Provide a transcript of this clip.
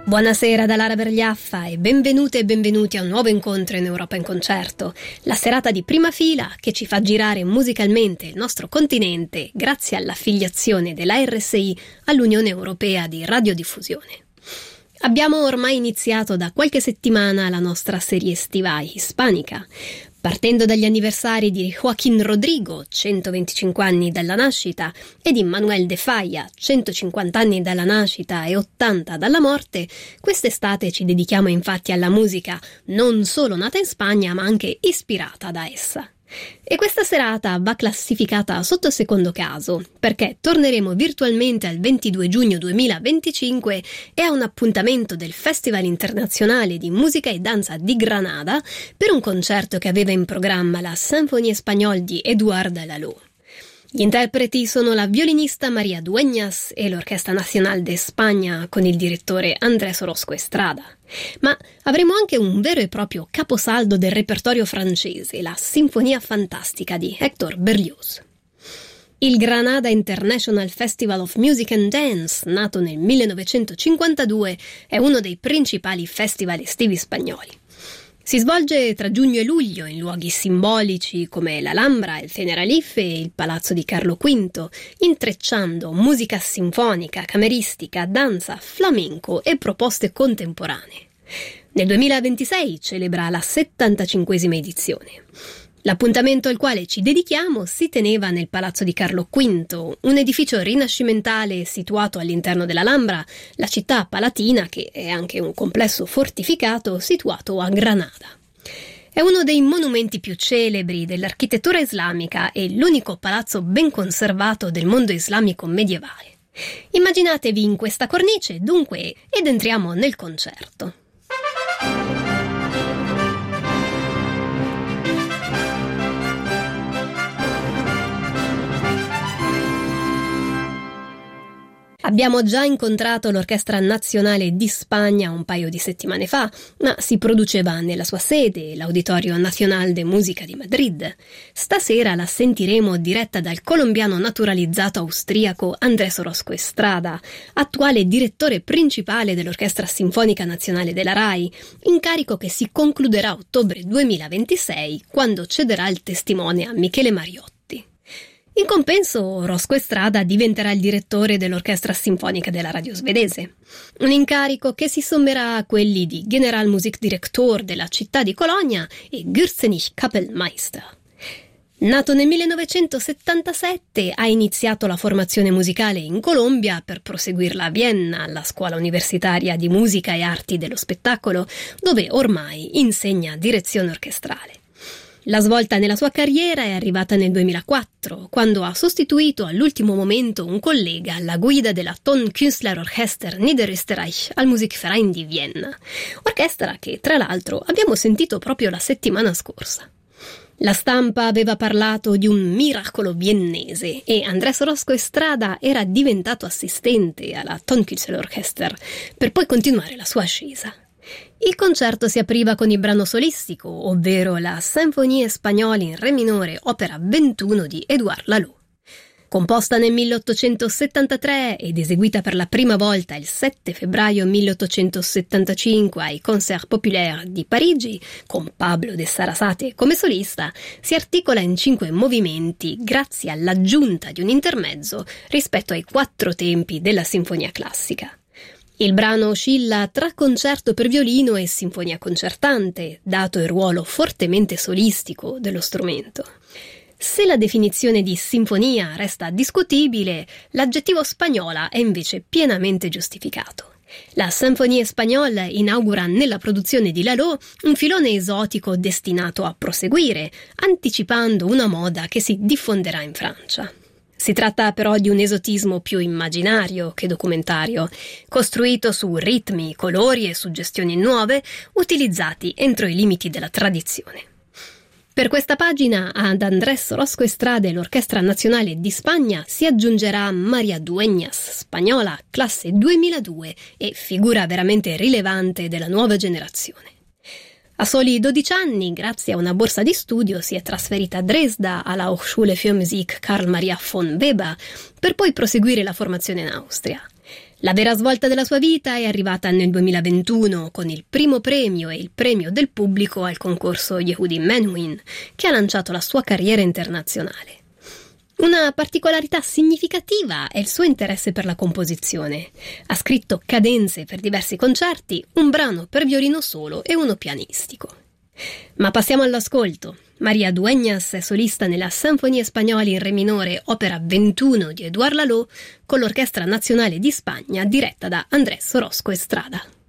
Buonasera da Lara Bergliaffa e benvenute e benvenuti a un nuovo incontro in Europa in Concerto, la serata di prima fila che ci fa girare musicalmente il nostro continente grazie all'affiliazione della RSI all'Unione Europea di Radiodiffusione. Abbiamo ormai iniziato da qualche settimana la nostra serie estiva ispanica, partendo dagli anniversari di Joaquín Rodrigo, 125 anni dalla nascita, e di Manuel de Falla, 150 anni dalla nascita e 80 dalla morte. Quest'estate ci dedichiamo infatti alla musica non solo nata in Spagna, ma anche ispirata da essa. E questa serata va classificata sotto secondo caso, perché torneremo virtualmente al 22 giugno 2025 e a un appuntamento del Festival Internazionale di Musica e Danza di Granada per un concerto che aveva in programma la Symphonie Espagnole di Eduard Lalo. Gli interpreti sono la violinista María Dueñas e l'Orchestra Nacional de España con il direttore Andrés Orozco Estrada. Ma avremo anche un vero e proprio caposaldo del repertorio francese, la Sinfonia Fantastica di Hector Berlioz. Il Granada International Festival of Music and Dance, nato nel 1952, è uno dei principali festival estivi spagnoli. Si svolge tra giugno e luglio in luoghi simbolici come l'Alhambra, il Generalife e il Palazzo di Carlo V, intrecciando musica sinfonica, cameristica, danza, flamenco e proposte contemporanee. Nel 2026 celebra la 75esima edizione. L'appuntamento al quale ci dedichiamo si teneva nel Palazzo di Carlo V, un edificio rinascimentale situato all'interno dell'Alhambra, la città palatina che è anche un complesso fortificato situato a Granada. È uno dei monumenti più celebri dell'architettura islamica e l'unico palazzo ben conservato del mondo islamico medievale. Immaginatevi in questa cornice, dunque, ed entriamo nel concerto. Abbiamo già incontrato l'Orchestra Nazionale di Spagna un paio di settimane fa, ma si produceva nella sua sede, l'Auditorio Nacional de Música di Madrid. Stasera la sentiremo diretta dal colombiano naturalizzato austriaco Andrés Orozco Estrada, attuale direttore principale dell'Orchestra Sinfonica Nazionale della RAI, incarico che si concluderà a ottobre 2026, quando cederà il testimone a Michele Mariotti. In compenso, Orozco Estrada diventerà il direttore dell'Orchestra Sinfonica della radio svedese, un incarico che si sommerà a quelli di Generalmusikdirektor della città di Colonia e Gürzenich Kapellmeister. Nato nel 1977, ha iniziato la formazione musicale in Colombia per proseguirla a Vienna, alla Scuola Universitaria di Musica e Arti dello Spettacolo, dove ormai insegna direzione orchestrale. La svolta nella sua carriera è arrivata nel 2004, quando ha sostituito all'ultimo momento un collega alla guida della Tonkünstlerorchester Niederösterreich al Musikverein di Vienna, orchestra che tra l'altro abbiamo sentito proprio la settimana scorsa. La stampa aveva parlato di un miracolo viennese e Andrés Orozco Estrada era diventato assistente alla Tonkünstlerorchester per poi continuare la sua ascesa. Il concerto si apriva con il brano solistico, ovvero la Symphonie Espagnole in re minore, opera 21 di Eduard Lalo. Composta nel 1873 ed eseguita per la prima volta il 7 febbraio 1875 ai Concerts Populaires di Parigi, con Pablo de Sarasate come solista, si articola in 5 movimenti grazie all'aggiunta di un intermezzo rispetto ai 4 tempi della sinfonia classica. Il brano oscilla tra concerto per violino e sinfonia concertante, dato il ruolo fortemente solistico dello strumento. Se la definizione di sinfonia resta discutibile, l'aggettivo spagnola è invece pienamente giustificato. La Symphonie Espagnole inaugura nella produzione di Lalo un filone esotico destinato a proseguire, anticipando una moda che si diffonderà in Francia. Si tratta però di un esotismo più immaginario che documentario, costruito su ritmi, colori e suggestioni nuove, utilizzati entro i limiti della tradizione. Per questa pagina ad Andrés Orozco Estrada e l'Orchestra Nazionale di Spagna si aggiungerà María Dueñas, spagnola, classe 2002 e figura veramente rilevante della nuova generazione. A soli 12 anni, grazie a una borsa di studio, si è trasferita a Dresda alla Hochschule für Musik Karl Maria von Weber per poi proseguire la formazione in Austria. La vera svolta della sua vita è arrivata nel 2021 con il primo premio e il premio del pubblico al concorso Yehudi Menuhin, che ha lanciato la sua carriera internazionale. Una particolarità significativa è il suo interesse per la composizione. Ha scritto cadenze per diversi concerti, un brano per violino solo e uno pianistico. Ma passiamo all'ascolto. Maria Dueñas è solista nella Sinfonia Spagnola in Re minore, opera 21 di Édouard Lalo, con l'Orchestra Nazionale di Spagna diretta da Andrés Orozco Estrada.